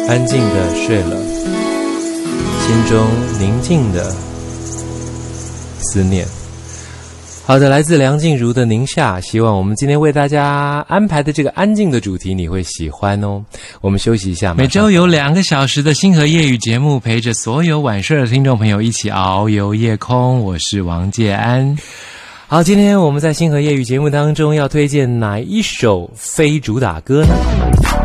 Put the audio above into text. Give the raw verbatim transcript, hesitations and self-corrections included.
安静的睡了，心中宁静的思念。好的，来自梁静茹的宁夏，希望我们今天为大家安排的这个安静的主题你会喜欢哦。我们休息一下， 每周有两个小时的星河夜语节目，陪着所有晚睡的听众朋友一起遨游夜空，我是王介安。 好，今天我们在星河夜语节目当中要推荐哪一首非主打歌呢？